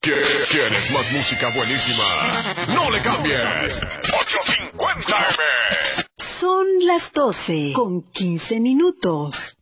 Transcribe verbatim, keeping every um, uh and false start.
¿Quieres más música buenísima? No le cambies. ochocientos cincuenta eme. Son las doce con quince minutos.